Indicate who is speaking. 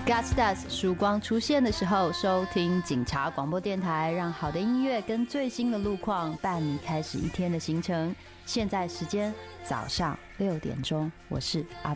Speaker 1: Godstars 曙光出现的时候，收听警察广播电台，让好的音乐跟最新的路况伴你开始一天的行程。现在时间早上6点钟，我是阿